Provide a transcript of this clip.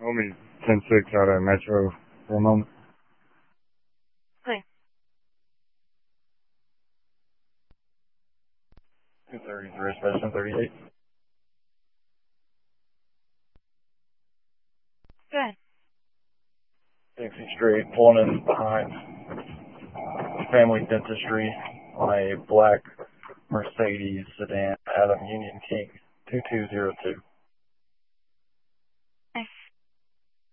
Hold me 10-6 out of Metro for a moment. Hi. 233, Specimen 38. Go ahead. Dixie Street, pulling in behind Family Dentistry on a black Mercedes sedan, Adam Union King 2202.